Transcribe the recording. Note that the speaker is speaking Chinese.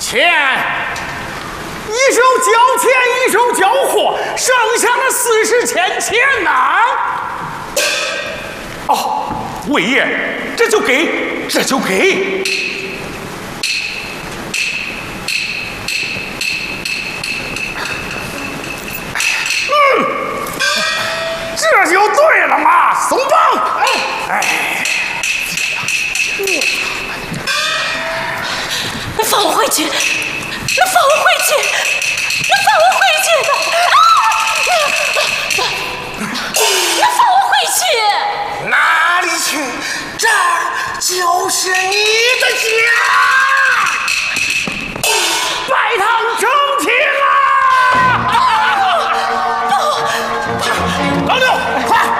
钱，一手交钱，一手交货，剩下的40钱钱呐。哦，魏爷，这就给，这就给。这就对了嘛，松绑！ 放我回去！那放我回去！那放我回去！那放我回去！ 哪里去？这儿就是你的家。